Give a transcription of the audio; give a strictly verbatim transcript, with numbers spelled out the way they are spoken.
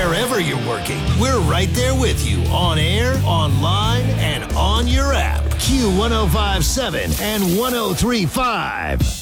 Wherever you're working, we're right there with you on air, online, and on your app. Q one oh five seven and one oh three five.